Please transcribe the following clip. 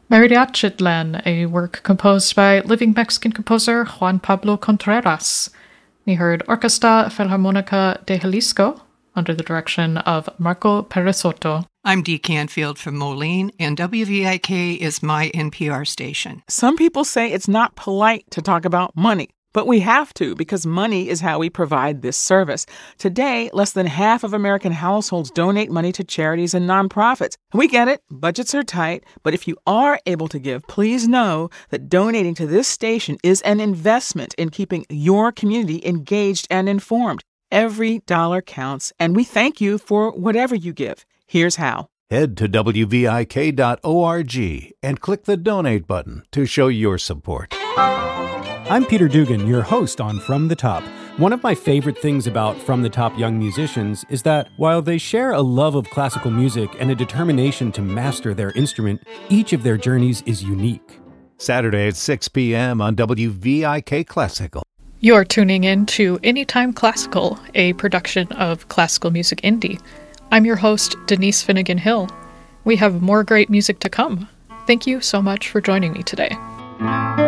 Mariachitlan, a work composed by living Mexican composer Juan Pablo Contreras. We heard Orquesta Filharmonica de Jalisco under the direction of Marco Peresotto. I'm Dee Canfield from Moline, and WVIK is my NPR station. Some people say it's not polite to talk about money, but we have to because money is how we provide this service. Today, less than half of American households donate money to charities and nonprofits. We get it, budgets are tight, but if you are able to give, please know that donating to this station is an investment in keeping your community engaged and informed. Every dollar counts, and we thank you for whatever you give. Here's how. Head to WVIK.org and click the donate button to show your support. I'm Peter Dugan, your host on From the Top. One of my favorite things about From the Top young musicians is that while they share a love of classical music and a determination to master their instrument, each of their journeys is unique. Saturday at 6 p.m. on WVIK Classical. You're tuning in to Anytime Classical, a production of Classical Music Indie. I'm your host, Denise Finnegan Hill. We have more great music to come. Thank you so much for joining me today.